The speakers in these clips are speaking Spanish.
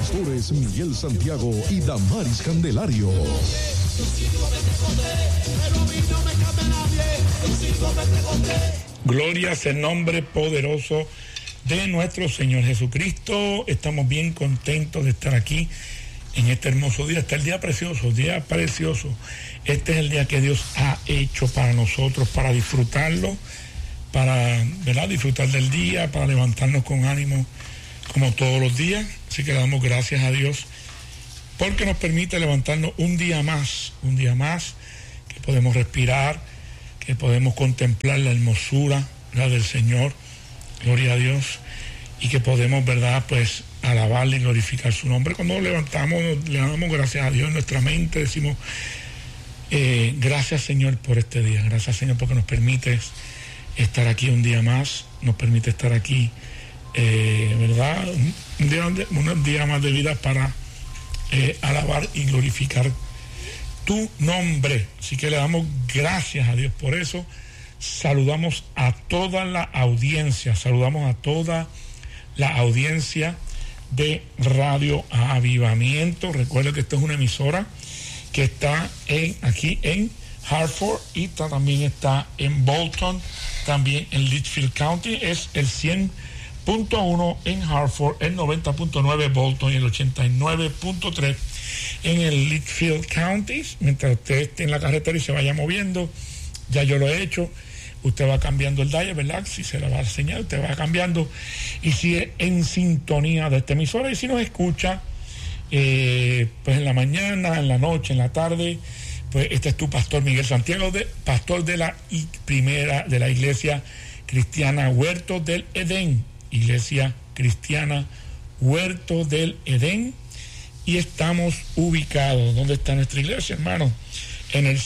pastores Miguel Santiago y Damaris Candelario. Gloria es el nombre poderoso de nuestro Señor Jesucristo. Estamos bien contentos de estar aquí en este hermoso día. Este es el día precioso. Este es el día que Dios ha hecho para nosotros, para disfrutarlo, para, ¿verdad?, disfrutar del día, para levantarnos con ánimo como todos los días. Así que le damos gracias a Dios porque nos permite levantarnos un día más, que podemos respirar, que podemos contemplar la hermosura, ¿verdad?, del Señor, gloria a Dios, y que podemos, ¿verdad?, pues alabarle y glorificar su nombre. Cuando nos levantamos, le damos gracias a Dios en nuestra mente, decimos, gracias Señor por este día, gracias Señor porque nos permites estar aquí un día más, nos permite estar aquí, ¿verdad?, un día más de vida para alabar y glorificar tu nombre. Así que le damos gracias a Dios por eso. Saludamos a toda la audiencia, de Radio Avivamiento. Recuerden que esta es una emisora que está aquí en Hartford y también está en Bolton, también en Litchfield County. Es el 100.1 en Hartford, el 90.9 Bolton y el 89.3 en el Litchfield County. Mientras usted esté en la carretera y se vaya moviendo, ya yo lo he hecho, usted va cambiando el dial, ¿verdad? Si se le va a señal, usted va cambiando y sigue en sintonía de esta emisora. Y si nos escucha, pues en la mañana, en la noche, en la tarde, pues este es tu pastor Miguel Santiago, pastor de la Iglesia Cristiana Huerto del Edén. Iglesia Cristiana Huerto del Edén. Y estamos ubicados, ¿dónde está nuestra iglesia, hermano? En el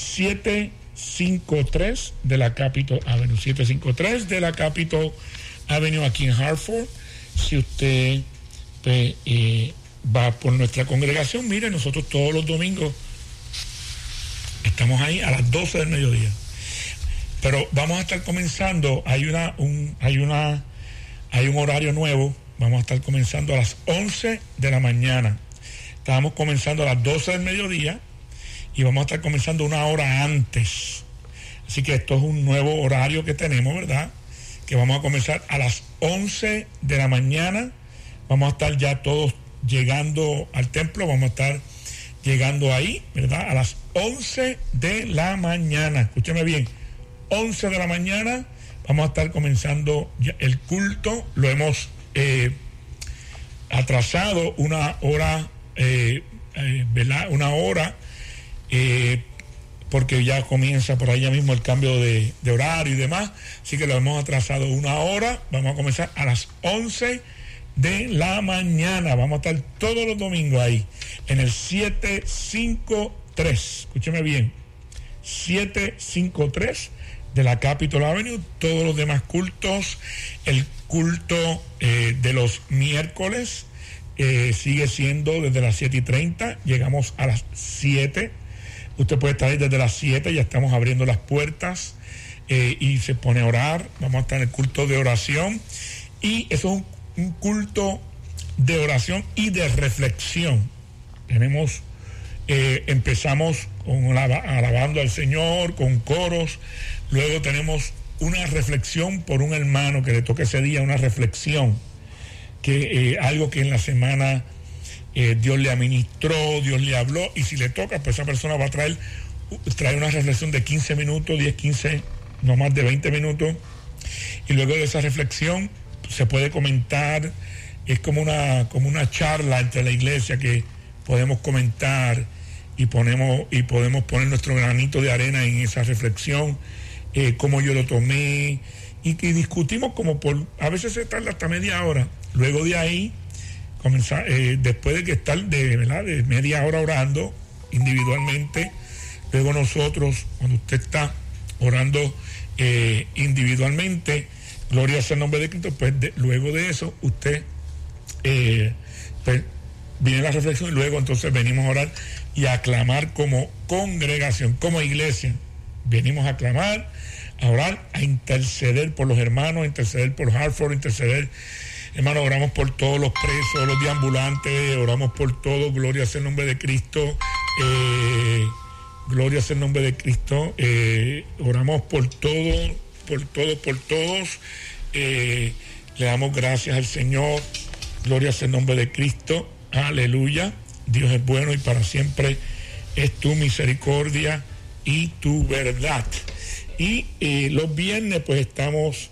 753 de la Capitol Avenue, 753 de la Capitol Avenue aquí en Hartford. Si usted pues, va por nuestra congregación, mire, nosotros todos los domingos estamos ahí a las 12 del mediodía. Pero vamos a estar comenzando, hay un horario nuevo, vamos a estar comenzando a las 11 de la mañana. Estábamos comenzando a las 12 del mediodía y vamos a estar comenzando una hora antes. Así que esto es un nuevo horario que tenemos, ¿verdad? Que vamos a comenzar a las 11 de la mañana. Vamos a estar ya todos llegando al templo, vamos a estar llegando ahí, ¿verdad? A las 11 de la mañana. Escúcheme bien, 11 de la mañana vamos a estar comenzando el culto. Lo hemos atrasado una hora, ¿verdad? Una hora, porque ya comienza por allá mismo el cambio de horario y demás, así que lo hemos atrasado una hora. Vamos a comenzar a las 11 de la mañana, vamos a estar todos los domingos ahí, en el 753, escúcheme bien, 753 de la Capitol Avenue. Todos los demás cultos, el culto de los miércoles sigue siendo desde las 7:30, llegamos a las 7. Usted puede estar ahí desde las 7, ya estamos abriendo las puertas y se pone a orar. Vamos a estar en el culto de oración y eso es un culto de oración y de reflexión. Empezamos con alabando al Señor, con coros, luego tenemos una reflexión por un hermano que le toca ese día, una reflexión, que algo que en la semana Dios le administró, Dios le habló, y si le toca, pues esa persona va a traer una reflexión de 15 minutos, 10, 15, no más de 20 minutos, y luego de esa reflexión se puede comentar. Es como una charla entre la iglesia que podemos comentar y podemos poner nuestro granito de arena en esa reflexión, cómo yo lo tomé, y que discutimos a veces se tarda hasta media hora. Luego de ahí comenzar, después de que estar de media hora orando individualmente, luego nosotros, cuando usted está orando individualmente, gloria sea el nombre de Cristo, pues luego de eso usted pues viene la reflexión y luego entonces venimos a orar y a clamar como congregación, como iglesia. Venimos a clamar, a orar, a interceder por los hermanos, a interceder por Hartford, a interceder Hermano, oramos por todos los presos, los deambulantes, oramos por todos, gloria sea el nombre de Cristo, gloria sea el nombre de Cristo, oramos por todos, le damos gracias al Señor, gloria sea el nombre de Cristo, aleluya, Dios es bueno y para siempre es tu misericordia y tu verdad. Y los viernes pues estamos,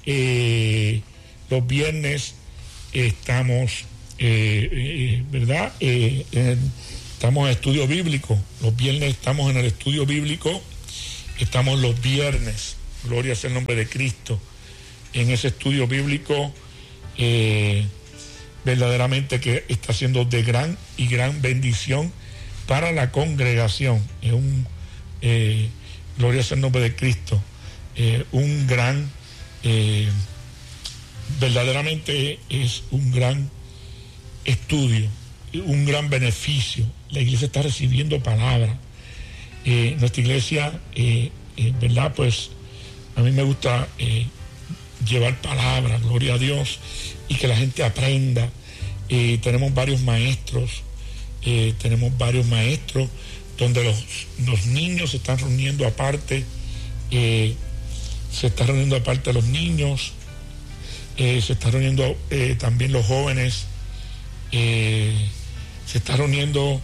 ¿verdad? Estamos en estudio bíblico, los viernes estamos en el estudio bíblico, estamos los viernes, gloria sea el nombre de Cristo, en ese estudio bíblico verdaderamente que está siendo de gran y gran bendición para la congregación. Es gloria sea el nombre de Cristo, un gran, verdaderamente es un gran estudio, un gran beneficio. La iglesia está recibiendo palabra. Nuestra iglesia, ¿verdad? Pues a mí me gusta llevar palabra, gloria a Dios, y que la gente aprenda. Tenemos varios maestros donde los niños se están reuniendo aparte, los niños, se están reuniendo también los jóvenes, se está reuniendo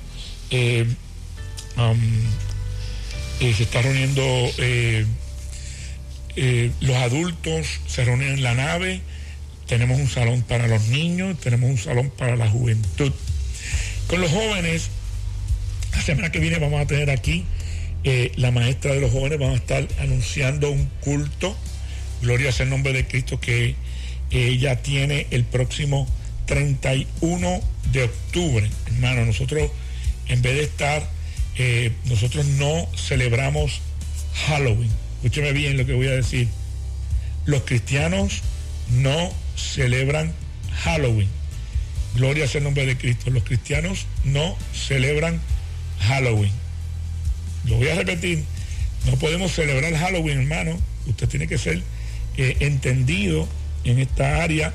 los adultos, se reúnen en la nave. Tenemos un salón para los niños, tenemos un salón para la juventud. Con los jóvenes, la semana que viene vamos a tener aquí la maestra de los jóvenes, vamos a estar anunciando un culto, gloria sea el nombre de Cristo, que ella tiene el próximo 31 de octubre. Hermano, nosotros en vez de estar, nosotros no celebramos Halloween. Escúcheme bien lo que voy a decir. Los cristianos no celebran Halloween. Gloria sea el nombre de Cristo. Los cristianos no celebran Halloween. Lo voy a repetir. No podemos celebrar Halloween, hermano. Usted tiene que ser entendido en esta área,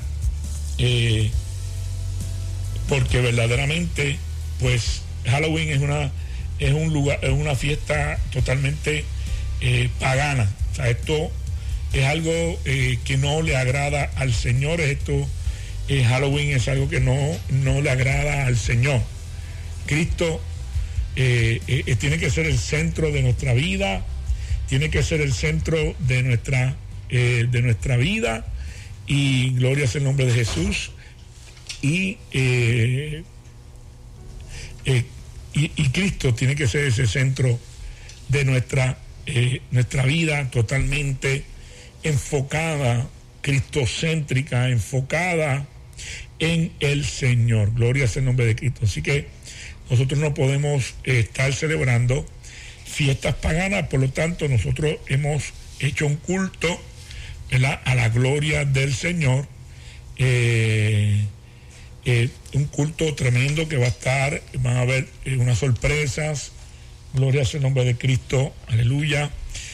porque verdaderamente, pues, Halloween es una fiesta totalmente pagana. O sea, esto es algo que no le agrada al Señor. Halloween es algo que no le agrada al Señor. Cristo tiene que ser el centro de nuestra vida, tiene que ser el centro de nuestra vida, y gloria sea el nombre de Jesús. Y Cristo tiene que ser ese centro de nuestra vida, totalmente enfocada, cristocéntrica, enfocada en el Señor. Gloria sea el nombre de Cristo. Así que nosotros no podemos estar celebrando fiestas paganas. Por lo tanto, nosotros hemos hecho un culto, ¿verdad?, a la gloria del Señor, un culto tremendo que va a estar, van a haber unas sorpresas. Gloria sea el nombre de Cristo, aleluya.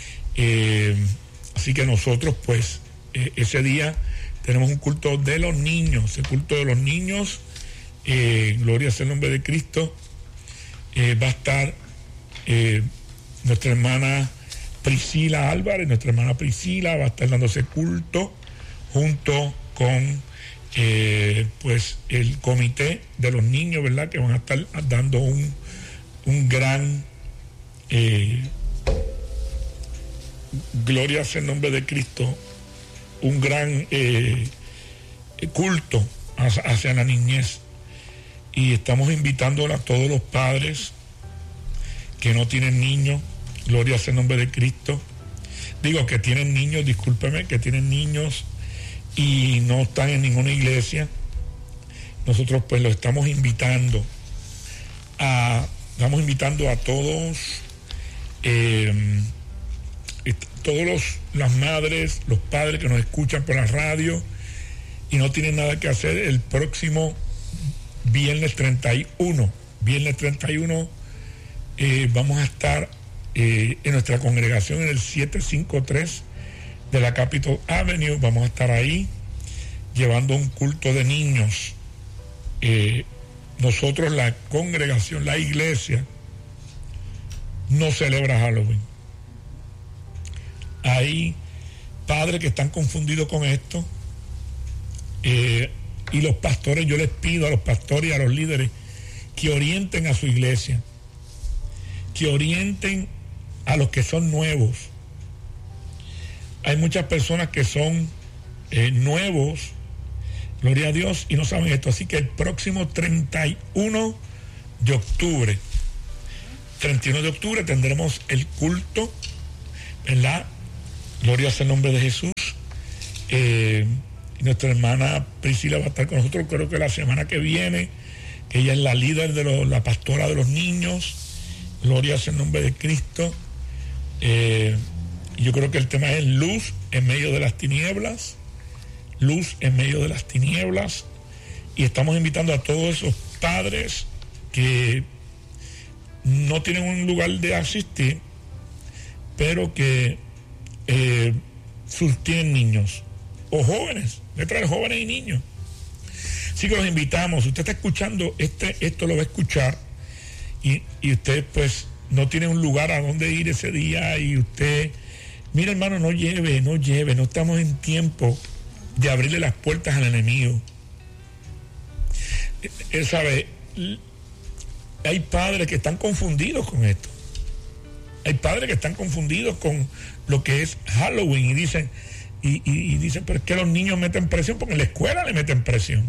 Así que nosotros, pues, ese día tenemos un culto de los niños, el culto de los niños, gloria sea el nombre de Cristo. Va a estar nuestra hermana Priscila Álvarez, nuestra hermana Priscila va a estar dando ese culto junto con pues el comité de los niños, ¿verdad?, que van a estar dando un gran gloria sea el nombre de Cristo, un gran culto hacia la niñez. Y estamos invitando a todos los padres que no tienen niños, gloria sea el nombre de Cristo. Digo que tienen niños, discúlpeme, que tienen niños y no están en ninguna iglesia. Nosotros pues los estamos invitando a todos, las madres, los padres que nos escuchan por la radio y no tienen nada que hacer. El próximo viernes 31 vamos a estar en nuestra congregación en el 753 de la Capitol Avenue. Vamos a estar ahí llevando un culto de niños. Nosotros, la congregación, la iglesia, no celebra Halloween. Hay padres que están confundidos con esto, y los pastores, yo les pido a los pastores y a los líderes que orienten a su iglesia, que orienten a los que son nuevos. Hay muchas personas que son nuevos, gloria a Dios, y no saben esto. Así que el próximo 31 de octubre tendremos el culto, ¿verdad? Gloria sea el nombre de Jesús. Nuestra hermana Priscila va a estar con nosotros, creo que la semana que viene. Ella es la líder la pastora de los niños. Gloria sea el nombre de Cristo. Yo creo que el tema es luz en medio de las tinieblas. Luz en medio de las tinieblas. Y estamos invitando a todos esos padres que no tienen un lugar de asistir, pero que tienen niños o jóvenes, de traer jóvenes y niños. Así que los invitamos. Si usted está escuchando esto lo va a escuchar, y usted pues no tiene un lugar a donde ir ese día, y usted, mira hermano, no lleve, no estamos en tiempo de abrirle las puertas al enemigo. Él sabe, hay padres que están confundidos con esto. Hay padres que están confundidos con lo que es Halloween y dicen, pero es que los niños meten presión, porque en la escuela le meten presión.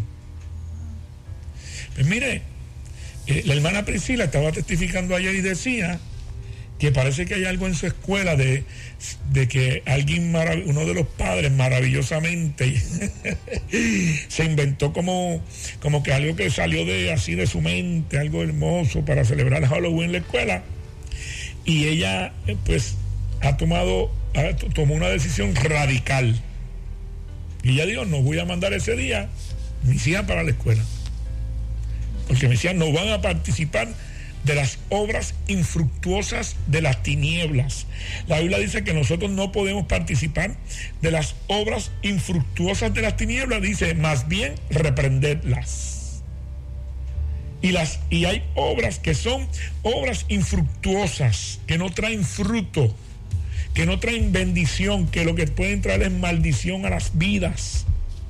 Pues mire, la hermana Priscila estaba testificando ayer y decía que parece que hay algo en su escuela de que alguien, uno de los padres maravillosamente se inventó como que algo que salió así de su mente, algo hermoso para celebrar Halloween en la escuela, y ella pues tomó una decisión radical, y ella dijo: no voy a mandar ese día mis hijas para la escuela, porque mis hijas no van a participar de las obras infructuosas de las tinieblas. La Biblia dice que nosotros no podemos participar de las obras infructuosas de las tinieblas. Dice, más bien reprendedlas. Y hay obras que son obras infructuosas, que no traen fruto, que no traen bendición, que lo que pueden traer es maldición a las vidas.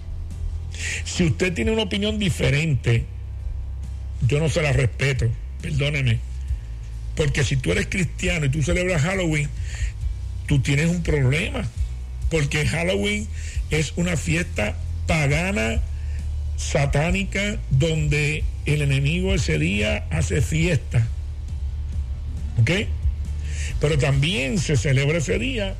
Si usted tiene una opinión diferente, yo no se la respeto. Perdóneme, porque si tú eres cristiano y tú celebras Halloween, tú tienes un problema, porque Halloween es una fiesta pagana, satánica, donde el enemigo ese día hace fiesta, ¿ok? Pero también se celebra ese día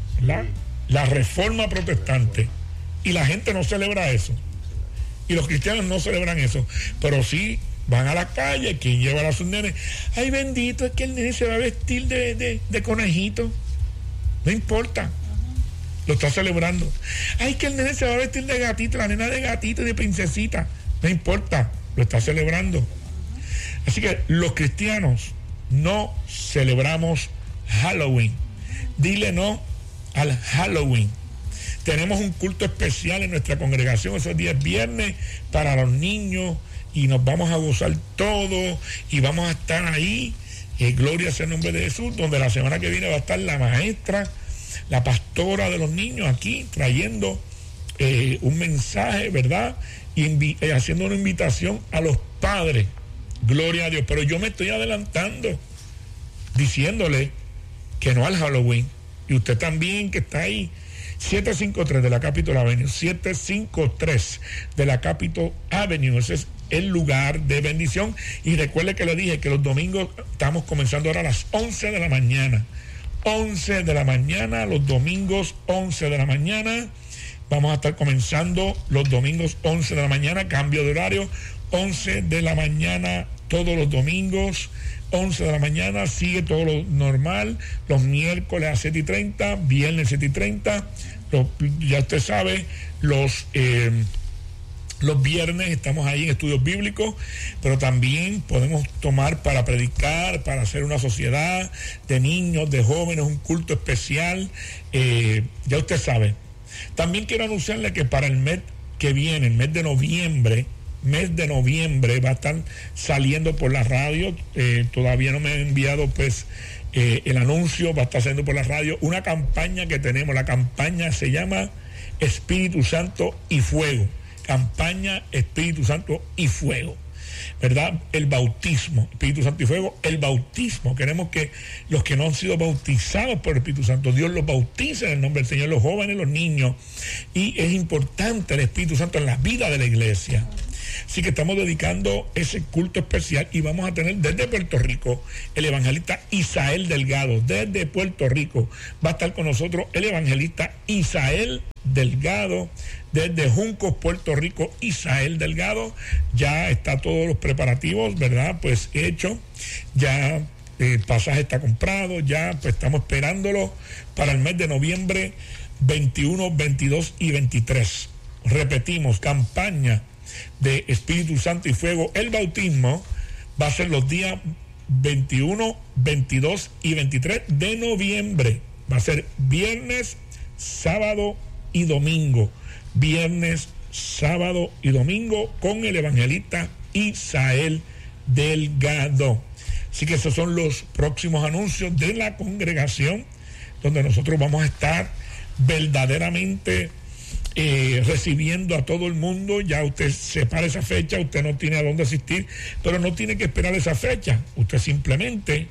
la reforma protestante, y la gente no celebra eso, y los cristianos no celebran eso, pero sí van a la calle. ¿Quién lleva a sus nenes? Ay, bendito, es que el nene se va a vestir de conejito. No importa, lo está celebrando. Ay, que el nene se va a vestir de gatito, la nena de gatito y de princesita. No importa, lo está celebrando. Así que los cristianos no celebramos Halloween. Dile no al Halloween. Tenemos un culto especial en nuestra congregación esos días viernes para los niños, y nos vamos a gozar todo, y vamos a estar ahí, gloria sea el nombre de Jesús, donde la semana que viene va a estar la maestra, la pastora de los niños aquí, trayendo un mensaje, ¿verdad? Y haciendo una invitación a los padres, gloria a Dios. Pero yo me estoy adelantando, diciéndole que no al Halloween, y usted también que está ahí. 753 de la Capitol Avenue, 753 de la Capitol Avenue, ese es el lugar de bendición. Y recuerde que le dije que los domingos estamos comenzando ahora a las 11 de la mañana. 11 de la mañana, los domingos 11 de la mañana. Vamos a estar comenzando los domingos 11 de la mañana, cambio de horario, 11 de la mañana todos los domingos, 11 de la mañana, sigue todo lo normal, los miércoles a 7:30, viernes 7:30, ya usted sabe, los viernes estamos ahí en estudios bíblicos, pero también podemos tomar para predicar, para hacer una sociedad de niños, de jóvenes, un culto especial, ya usted sabe. También quiero anunciarle que para el mes que viene, el mes de noviembre va a estar saliendo por la radio. Todavía no me han enviado pues el anuncio, va a estar saliendo por la radio una campaña que tenemos. La campaña se llama Espíritu Santo y Fuego. Campaña Espíritu Santo y Fuego, ¿verdad? El bautismo, Espíritu Santo y Fuego, el bautismo. Queremos que los que no han sido bautizados por el Espíritu Santo, Dios los bautice en el nombre del Señor, los jóvenes, los niños. Y es importante el Espíritu Santo en la vida de la iglesia. Así que estamos dedicando ese culto especial y vamos a tener desde Puerto Rico el evangelista Isael Delgado. Desde Puerto Rico va a estar con nosotros el evangelista Isael Delgado. Desde Juncos, Puerto Rico, Isael Delgado. Ya está todos los preparativos, ¿verdad? Pues hecho. Ya el pasaje está comprado. Ya pues estamos esperándolo para el mes de noviembre 21, 22 y 23. Repetimos, campaña de Espíritu Santo y Fuego. El bautismo va a ser los días 21, 22 y 23 de noviembre. Va a ser viernes, sábado y domingo. Viernes, sábado y domingo con el evangelista Isael Delgado. Así que esos son los próximos anuncios de la congregación, donde nosotros vamos a estar verdaderamente recibiendo a todo el mundo. Ya usted separa esa fecha, usted no tiene a dónde asistir, pero no tiene que esperar esa fecha. Usted simplemente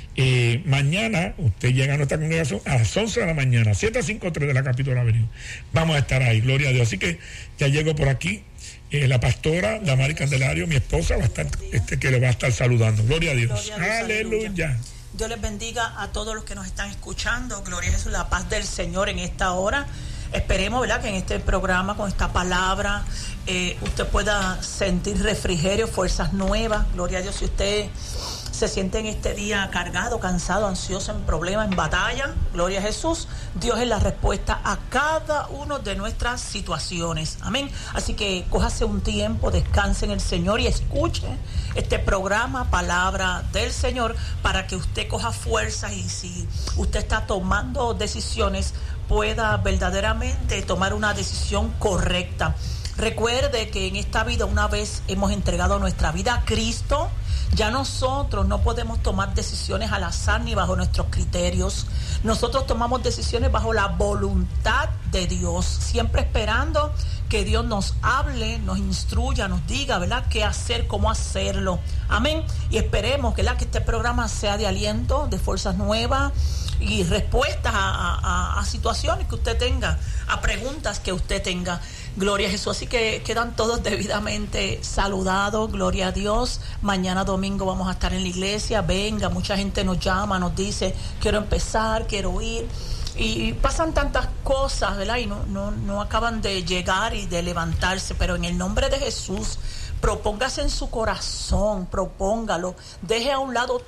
mañana, usted llega a nuestra congregación a las 11 de la mañana, 753 de la Capitol Avenue. Vamos a estar ahí, gloria a Dios. Así que ya llego por aquí la pastora Damaris Candelario, mi esposa, va a estar, que le va a estar saludando. Gloria a Dios. Aleluya. Dios les bendiga a todos los que nos están escuchando. Gloria a Jesús, la paz del Señor en esta hora. Esperemos, ¿verdad?, que en este programa, con esta palabra, usted pueda sentir refrigerio, fuerzas nuevas. Gloria a Dios. Si usted se siente en este día cargado, cansado, ansioso, en problemas, en batalla, gloria a Jesús, Dios es la respuesta a cada una de nuestras situaciones. Amén. Así que cójase un tiempo, descanse en el Señor y escuche este programa, Palabra del Señor, para que usted coja fuerzas y si usted está tomando decisiones, pueda verdaderamente tomar una decisión correcta. Recuerde que en esta vida, una vez hemos entregado nuestra vida a Cristo, ya nosotros no podemos tomar decisiones al azar ni bajo nuestros criterios. Nosotros tomamos decisiones bajo la voluntad de Dios, siempre esperando que Dios nos hable, nos instruya, nos diga, ¿verdad?, qué hacer, cómo hacerlo. Amén. Y esperemos, ¿verdad?, que este programa sea de aliento, de fuerzas nuevas y respuestas a situaciones que usted tenga, a preguntas que usted tenga. Gloria a Jesús. Así que quedan todos debidamente saludados. Gloria a Dios. Mañana domingo vamos a estar en la iglesia. Venga, mucha gente nos llama, nos dice, quiero empezar, quiero ir. Y pasan tantas cosas, ¿verdad? Y no acaban de llegar y de levantarse. Pero en el nombre de Jesús, propóngase en su corazón, propóngalo. Deje a un lado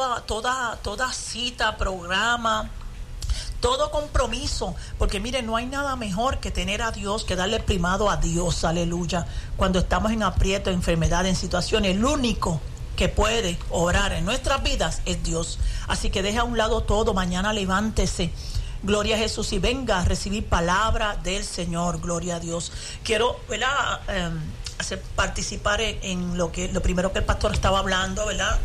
toda cita, programa, todo compromiso, porque mire, no hay nada mejor que tener a Dios, que darle primado a Dios, aleluya. Cuando estamos en aprieto, enfermedad, en situaciones, el único que puede obrar en nuestras vidas es Dios. Así que deje a un lado todo, mañana levántese, gloria a Jesús, y venga a recibir palabra del Señor, gloria a Dios. Quiero, ¿verdad?, hacer participar en lo primero que el pastor estaba hablando, ¿verdad?,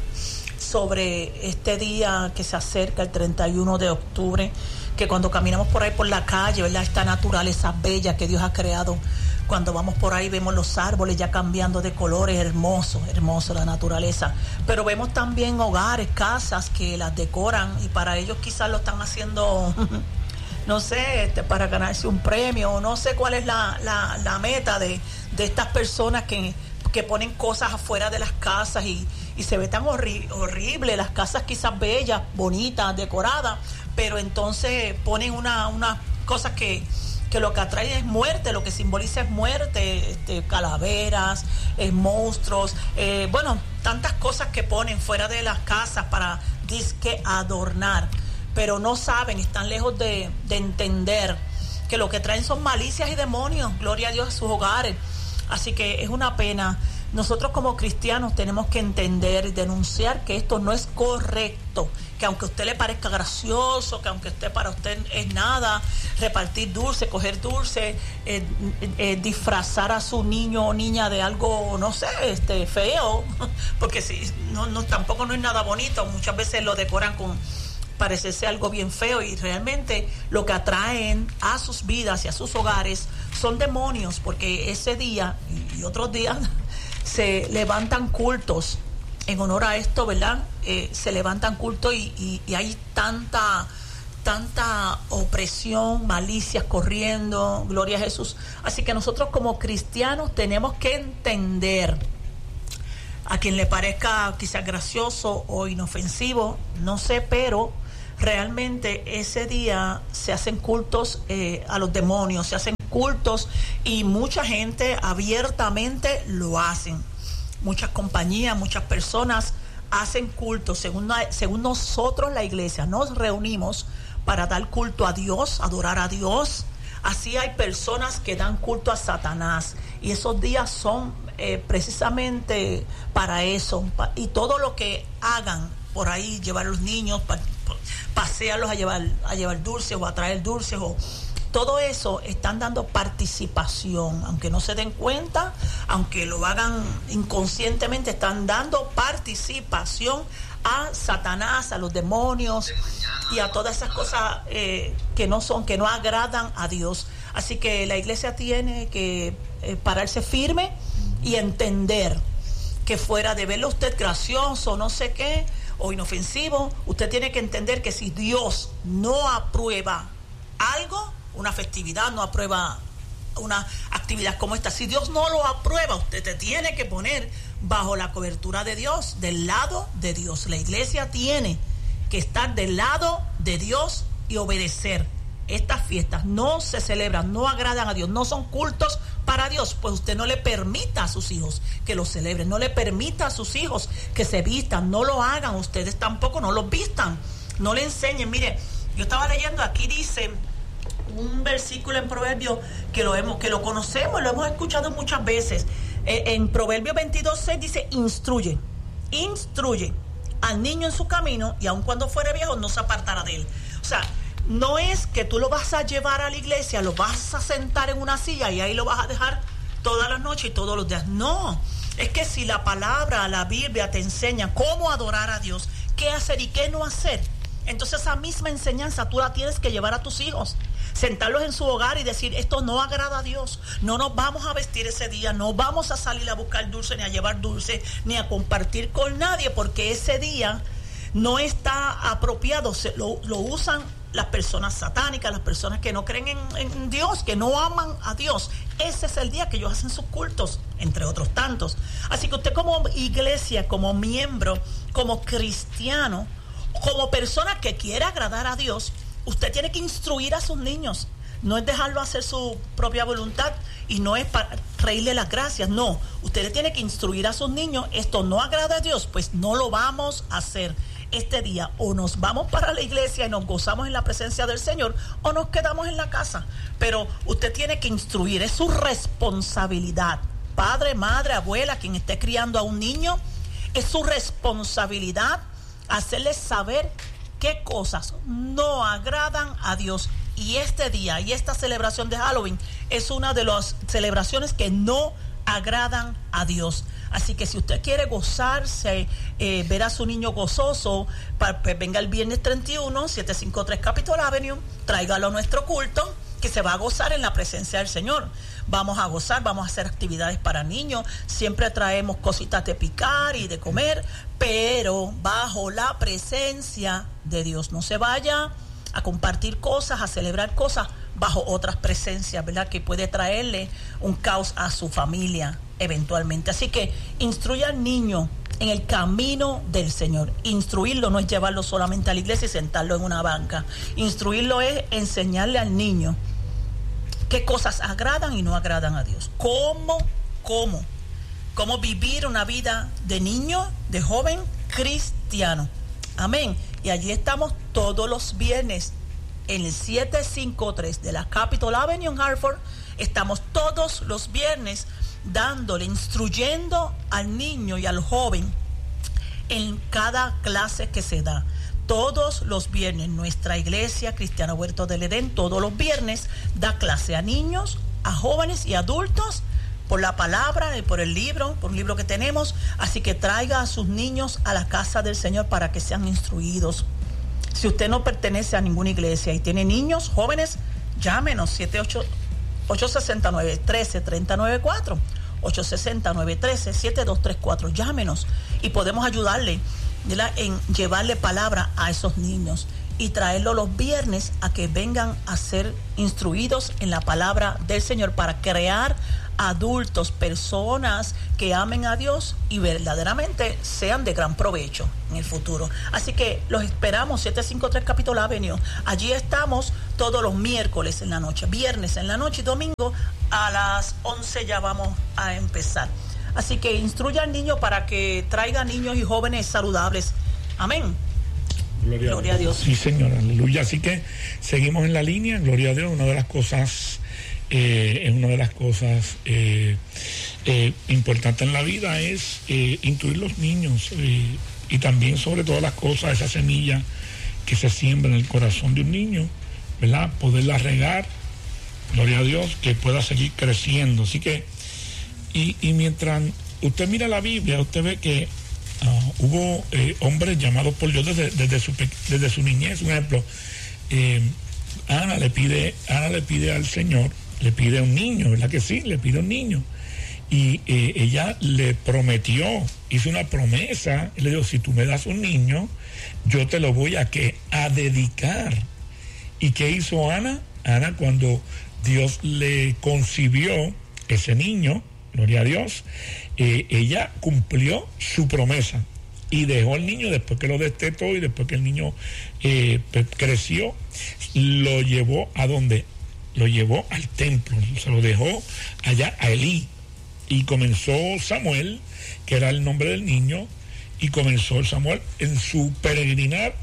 sobre este día que se acerca, el 31 de octubre, que cuando caminamos por ahí por la calle, ¿verdad?, esta naturaleza bella que Dios ha creado, cuando vamos por ahí vemos los árboles ya cambiando de colores, hermoso la naturaleza, pero vemos también hogares, casas que las decoran y para ellos quizás lo están haciendo no sé, para ganarse un premio, no sé cuál es la meta de estas personas que ponen cosas afuera de las casas y se ve tan horrible, las casas quizás bellas, bonitas, decoradas, pero entonces ponen unas cosas que lo que atrae es muerte, lo que simboliza es muerte, calaveras, monstruos, bueno, tantas cosas que ponen fuera de las casas para disque adornar, pero no saben, están lejos de entender que lo que traen son malicias y demonios, gloria a Dios, a sus hogares. Así que es una pena nosotros como cristianos tenemos que entender y denunciar que esto no es correcto, que aunque a usted le parezca gracioso, que aunque para usted es nada, repartir dulce, coger dulce, disfrazar a su niño o niña de algo, no sé, feo, porque si no tampoco no es nada bonito, muchas veces lo decoran con parecerse algo bien feo, y realmente lo que atraen a sus vidas y a sus hogares son demonios, porque ese día y otros días se levantan cultos en honor a esto, ¿verdad? Se levantan cultos y hay tanta opresión, malicias corriendo, gloria a Jesús. Así que nosotros como cristianos tenemos que entender, a quien le parezca quizás gracioso o inofensivo, no sé, pero realmente ese día se hacen cultos a los demonios, se hacen cultos, y mucha gente abiertamente lo hacen. Muchas compañías, muchas personas hacen cultos. Según nosotros, la iglesia, nos reunimos para dar culto a Dios, adorar a Dios. Así hay personas que dan culto a Satanás, y esos días son precisamente para eso. Y todo lo que hagan por ahí, llevar a los niños, pasearlos a llevar dulces o a traer dulces, o todo eso, están dando participación, aunque no se den cuenta, aunque lo hagan inconscientemente, están dando participación a Satanás, a los demonios y a todas esas cosas que no agradan a Dios. Así que la iglesia tiene que pararse firme y entender que fuera de verlo usted gracioso, no sé qué, o inofensivo, usted tiene que entender que si Dios no aprueba algo, una festividad, no aprueba una actividad como esta, si Dios no lo aprueba, usted te tiene que poner bajo la cobertura de Dios, del lado de Dios. La iglesia tiene que estar del lado de Dios y obedecer. Estas fiestas no se celebran, no agradan a Dios, no son cultos para Dios, pues usted no le permita a sus hijos que los celebren, no le permita a sus hijos que se vistan, no lo hagan, ustedes tampoco no los vistan, no le enseñen. Mire, yo estaba leyendo, aquí dice un versículo en Proverbios que lo conocemos, lo hemos escuchado muchas veces. En Proverbios 22:6 dice: instruye al niño en su camino, y aun cuando fuere viejo no se apartará de él. O sea, no es que tú lo vas a llevar a la iglesia, lo vas a sentar en una silla y ahí lo vas a dejar todas las noches y todos los días. No, es que si la palabra, la Biblia te enseña cómo adorar a Dios, qué hacer y qué no hacer, entonces esa misma enseñanza tú la tienes que llevar a tus hijos, sentarlos en su hogar y decir: esto no agrada a Dios, no nos vamos a vestir ese día, no vamos a salir a buscar dulce, ni a llevar dulce, ni a compartir con nadie, porque ese día no está apropiado. Lo usan las personas satánicas, las personas que no creen en Dios, que no aman a Dios. Ese es el día que ellos hacen sus cultos, entre otros tantos. Así que usted, como iglesia, como miembro, como cristiano, como persona que quiere agradar a Dios, usted tiene que instruir a sus niños. No es dejarlo hacer su propia voluntad, y no es para reírle las gracias. No, usted le tiene que instruir a sus niños: esto no agrada a Dios, pues no lo vamos a hacer este día. O nos vamos para la iglesia y nos gozamos en la presencia del Señor, o nos quedamos en la casa. Pero usted tiene que instruir, es su responsabilidad. Padre, madre, abuela, quien esté criando a un niño, es su responsabilidad hacerles saber qué cosas no agradan a Dios. Y este día y esta celebración de Halloween es una de las celebraciones que no agradan a Dios. Así que si usted quiere gozarse, ver a su niño gozoso, pues venga el viernes 31, 753 Capitol Avenue, tráigalo a nuestro culto, que se va a gozar en la presencia del Señor. Vamos a gozar, vamos a hacer actividades para niños, siempre traemos cositas de picar y de comer, pero bajo la presencia de Dios. No se vaya a compartir cosas, a celebrar cosas bajo otras presencias, ¿verdad?, que puede traerle un caos a su familia eventualmente. Así que instruya al niño en el camino del Señor. Instruirlo no es llevarlo solamente a la iglesia y sentarlo en una banca. Instruirlo es enseñarle al niño qué cosas agradan y no agradan a Dios. Cómo vivir una vida de niño, de joven cristiano. Amén. Y allí estamos todos los viernes en el 753 de la Capitol Avenue en Hartford. Estamos todos los viernes dándole, instruyendo al niño y al joven en cada clase que se da. Todos los viernes nuestra iglesia Cristiana Huerto del Edén, todos los viernes da clase a niños, a jóvenes y adultos por la palabra y por el libro, por un libro que tenemos. Así que traiga a sus niños a la casa del Señor para que sean instruidos. Si usted no pertenece a ninguna iglesia y tiene niños, jóvenes, llámenos 869-13-3094, 869-13-7234, llámenos y podemos ayudarle, ¿verdad?, en llevarle palabra a esos niños y traerlos los viernes a que vengan a ser instruidos en la palabra del Señor para crear adultos, personas que amen a Dios y verdaderamente sean de gran provecho en el futuro. Así que los esperamos, 753 Capitol Avenue. Allí estamos todos los miércoles en la noche, viernes en la noche y domingo a las 11 ya vamos a empezar. Así que instruya al niño para que traiga niños y jóvenes saludables. Amén. Gloria a Dios. Sí, Señor, aleluya. Así que seguimos en la línea, gloria a Dios. Una de las cosas importantes en la vida es instruir los niños y también sobre todas las cosas, esa semilla que se siembra en el corazón de un niño, ¿verdad? Poderla regar, gloria a Dios, que pueda seguir creciendo. Así que, y mientras usted mira la Biblia, usted ve que hubo hombres llamados por Dios desde su niñez. Un ejemplo, Ana le pide al Señor, le pide un niño, ¿verdad que sí? Le pide un niño. Y ella le prometió, hizo una promesa, y le dijo, si tú me das un niño, yo te lo voy a dedicar. ¿Y qué hizo Ana? Ana, cuando Dios le concibió ese niño, gloria a Dios, ella cumplió su promesa y dejó al niño después que lo destetó y después que el niño creció, lo llevó ¿a dónde? Lo llevó al templo, se lo dejó allá a Elí y comenzó Samuel, que era el nombre del niño, y comenzó Samuel en su peregrinar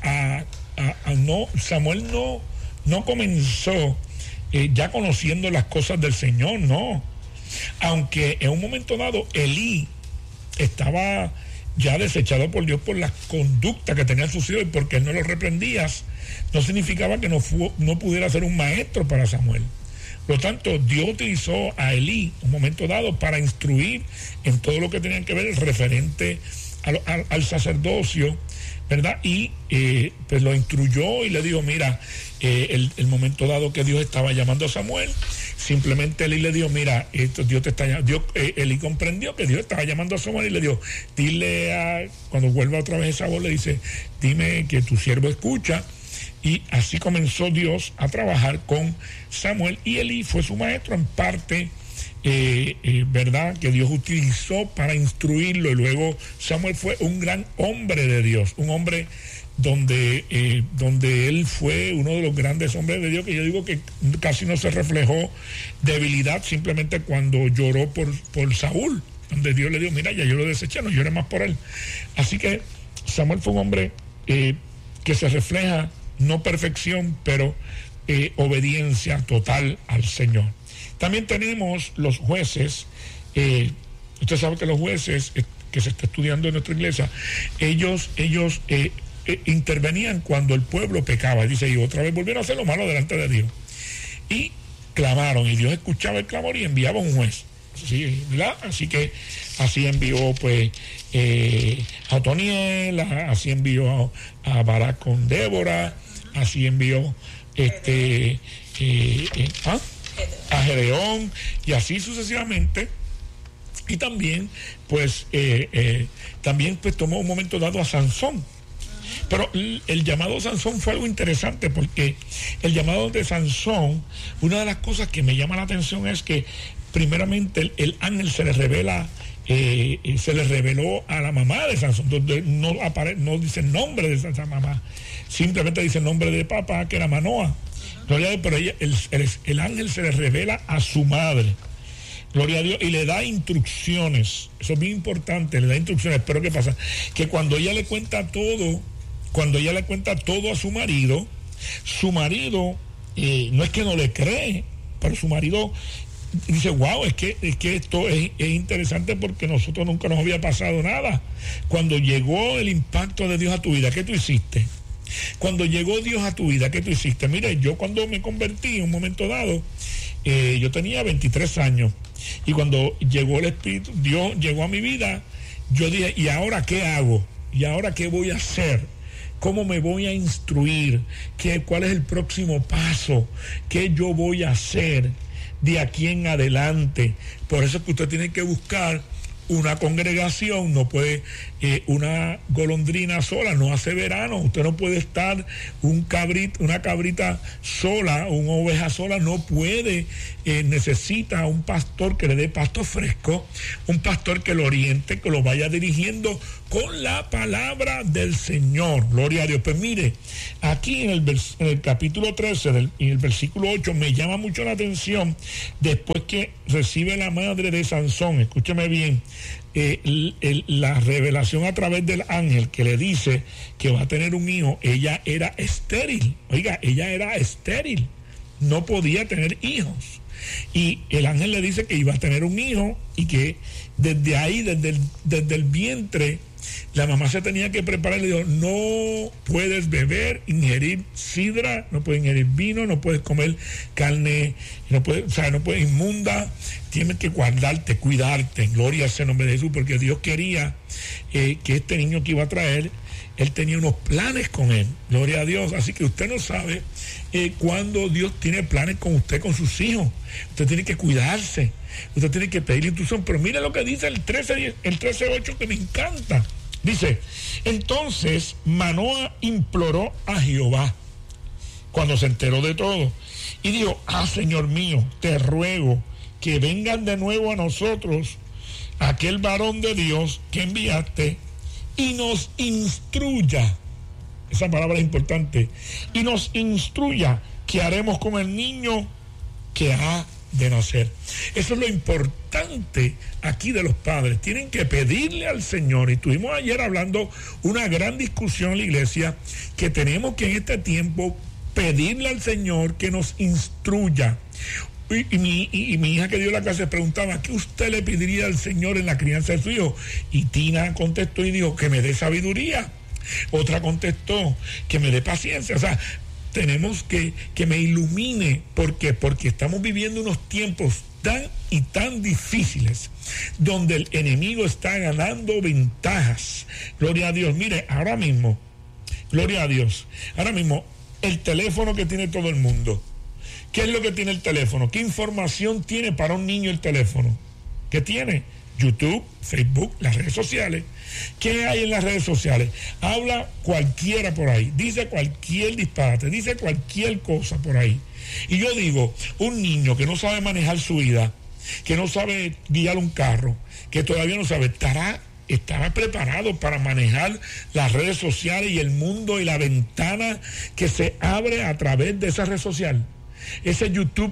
Samuel no comenzó ya conociendo las cosas del Señor, no. Aunque en un momento dado Elí estaba ya desechado por Dios por las conductas que tenían sus hijos y porque él no los reprendía, no significaba que no pudiera ser un maestro para Samuel. Por lo tanto, Dios utilizó a Elí un momento dado para instruir en todo lo que tenía que ver referente al sacerdocio, ¿verdad? Y pues lo instruyó y le dijo, mira, el momento dado que Dios estaba llamando a Samuel, simplemente Elí le dijo, mira, Dios te está llamando. Elí comprendió que Dios estaba llamando a Samuel y le dijo, cuando vuelva otra vez esa voz, le dice, dime que tu siervo escucha. Y así comenzó Dios a trabajar con Samuel y Elí fue su maestro en parte, ¿verdad? Que Dios utilizó para instruirlo y luego Samuel fue un gran hombre de Dios, un hombre donde él fue uno de los grandes hombres de Dios, que yo digo que casi no se reflejó debilidad simplemente cuando lloró por Saúl, donde Dios le dijo, mira, ya yo lo deseché, no lloré más por él. Así que Samuel fue un hombre que se refleja no perfección, pero obediencia total al Señor. También tenemos los jueces. Usted sabe que los jueces que se está estudiando en nuestra iglesia, ellos intervenían cuando el pueblo pecaba. Dice, y otra vez volvieron a hacer lo malo delante de Dios. Y clamaron, y Dios escuchaba el clamor y enviaba un juez. Sí, ¿verdad? Así que así envió pues a Otoniel, así envió a Barak con Débora, así envió a Gedeón y así sucesivamente. Y también pues tomó un momento dado a Sansón. Pero el llamado de Sansón fue algo interesante, porque el llamado de Sansón, una de las cosas que me llama la atención es que primeramente el ángel se le reveló a la mamá de Sansón, donde no dice el nombre de esa mamá, simplemente dice el nombre de papá, que era Manoa. Gloria a Dios, pero el ángel se le revela a su madre, gloria a Dios, y le da instrucciones. Eso es bien importante, le da instrucciones. Pero ¿qué pasa? Que cuando ella le cuenta todo a su marido no es que no le cree, pero su marido dice, wow, es que esto es interesante porque nosotros nunca nos había pasado nada. Cuando llegó el impacto de Dios a tu vida, ¿qué tú hiciste? Cuando llegó Dios a tu vida, ¿qué tú hiciste? Mire, yo cuando me convertí en un momento dado, yo tenía 23 años y cuando llegó el Espíritu, Dios llegó a mi vida, yo dije, ¿y ahora qué hago? ¿Y ahora qué voy a hacer? ¿Cómo me voy a instruir? ¿Cuál es el próximo paso? ¿Qué yo voy a hacer de aquí en adelante? Por eso es que usted tiene que buscar una congregación. No puede, una golondrina sola no hace verano. Usted no puede estar una cabrita sola, una oveja sola, no puede. Necesita un pastor que le dé pasto fresco, un pastor que lo oriente, que lo vaya dirigiendo con la palabra del Señor. Gloria a Dios. Pues mire, aquí en el capítulo 13 en el versículo 8 me llama mucho la atención, después que recibe la madre de Sansón, escúcheme bien, la revelación a través del ángel que le dice que va a tener un hijo. Ella era estéril, ella era estéril, no podía tener hijos, y el ángel le dice que iba a tener un hijo y que desde ahí, desde el vientre, la mamá se tenía que preparar. Le dijo, no puedes beber, ingerir sidra, no puedes ingerir vino, no puedes comer carne, no puedes inmunda, tienes que guardarte, cuidarte. Gloria sea el nombre de Jesús, porque Dios quería que este niño que iba a traer, Él tenía unos planes con él. Gloria a Dios. Así que usted no sabe cuándo Dios tiene planes con usted, con sus hijos. Usted tiene que cuidarse, usted tiene que pedir instrucción. Pero mire lo que dice el 13:8, que me encanta. Dice, entonces Manoa imploró a Jehová cuando se enteró de todo y dijo, Señor mío, te ruego que vengan de nuevo a nosotros aquel varón de Dios que enviaste y nos instruya. Esa palabra es importante. Y nos instruya qué haremos con el niño que ha de nacer. Eso es lo importante aquí de los padres. Tienen que pedirle al Señor. Y estuvimos ayer hablando una gran discusión en la iglesia, que tenemos que en este tiempo pedirle al Señor que nos instruya. Y mi hija que dio la clase preguntaba, ¿qué usted le pediría al Señor en la crianza de su hijo? Y Tina contestó y dijo, que me dé sabiduría. Otra contestó, que me dé paciencia. O sea, tenemos que me ilumine. ¿Por qué? Porque estamos viviendo unos tiempos tan difíciles, donde el enemigo está ganando ventajas. Gloria a Dios. Mire, ahora mismo, gloria a Dios, ahora mismo, el teléfono que tiene todo el mundo. ¿Qué es lo que tiene el teléfono? ¿Qué información tiene para un niño el teléfono? ¿Qué tiene? YouTube, Facebook, las redes sociales. ¿Qué hay en las redes sociales? Habla cualquiera por ahí, dice cualquier disparate, dice cualquier cosa por ahí. Y yo digo, un niño que no sabe manejar su vida, que no sabe guiar un carro, que todavía no sabe, estará preparado para manejar las redes sociales y el mundo y la ventana que se abre a través de esa red social. Ese YouTube,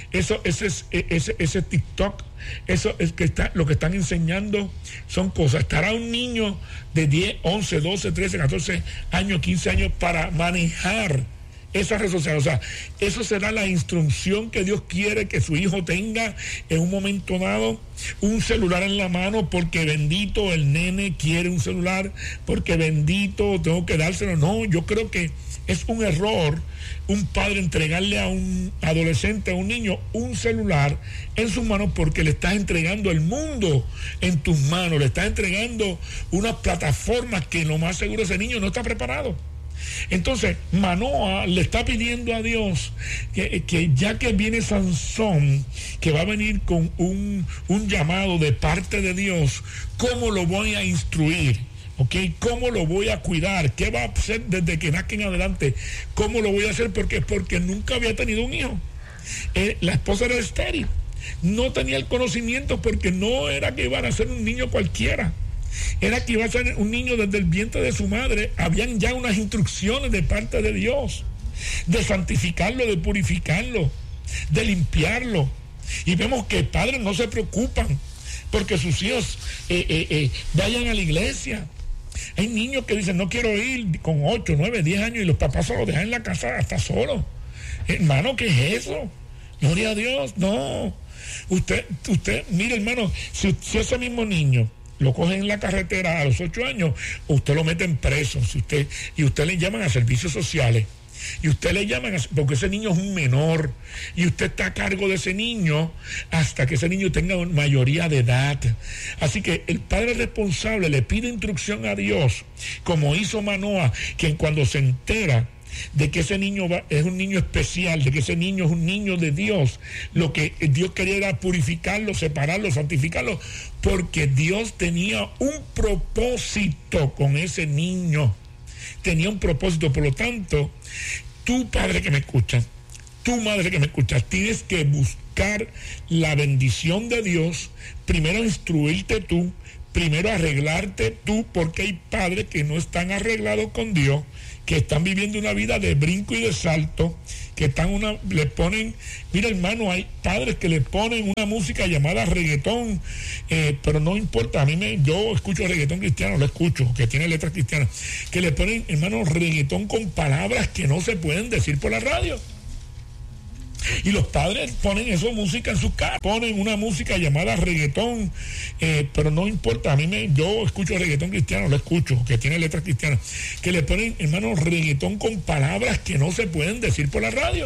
ese TikTok, eso es lo que están enseñando son cosas. Estará un niño de 10, 11, 12, 13, 14 años, 15 años para manejar esas redes sociales. O sea, eso será la instrucción que Dios quiere que su hijo tenga en un momento dado. Un celular en la mano, porque bendito el nene quiere un celular, porque bendito tengo que dárselo. No, yo creo que es un error un padre entregarle a un adolescente, a un niño, un celular en sus manos, porque le estás entregando el mundo en tus manos, le estás entregando unas plataformas que lo más seguro ese niño no está preparado. Entonces Manoa le está pidiendo a Dios que ya que viene Sansón, que va a venir con un llamado de parte de Dios, ¿cómo lo voy a instruir? ¿Okay? ¿Cómo lo voy a cuidar? ¿Qué va a hacer desde que nazca en adelante? ¿Cómo lo voy a hacer? Porque nunca había tenido un hijo. La esposa era estéril, no tenía el conocimiento, porque no era que iban a ser un niño cualquiera, era que iba a ser un niño desde el vientre de su madre. Habían ya unas instrucciones de parte de Dios de santificarlo, de purificarlo, de limpiarlo. Y vemos que padres no se preocupan porque sus hijos vayan a la iglesia. Hay niños que dicen, no quiero ir, con 8, 9, 10 años, y los papás se los dejan en la casa hasta solos. Hermano, ¿qué es eso? Gloria a Dios. No, Usted, mire, hermano, si ese mismo niño lo cogen en la carretera a los 8 años, usted lo mete en preso, y usted le llaman a servicios sociales. Y usted le llaman, porque ese niño es un menor, y usted está a cargo de ese niño hasta que ese niño tenga mayoría de edad. Así que el padre responsable le pide instrucción a Dios, como hizo Manoah, que cuando se entera de que ese niño es un niño especial, de que ese niño es un niño de Dios, lo que Dios quería era purificarlo, separarlo, santificarlo, porque Dios tenía un propósito con ese niño. Tenía un propósito. Por lo tanto, tú, padre que me escuchas, tú, madre que me escuchas, tienes que buscar la bendición de Dios, primero instruirte tú, primero arreglarte tú, porque hay padres que no están arreglados con Dios, que están viviendo una vida de brinco y de salto, que le ponen, mira, hermano, hay padres que le ponen una música llamada reggaetón, pero no importa, yo escucho reggaetón cristiano, lo escucho, que tiene letras cristianas, que le ponen, hermano, reggaetón con palabras que no se pueden decir por la radio. Y los padres ponen esa música en sus casas, ponen una música llamada reggaetón, pero no importa, yo escucho reggaetón cristiano, lo escucho, que tiene letras cristianas, que le ponen, hermano, reggaetón con palabras que no se pueden decir por la radio.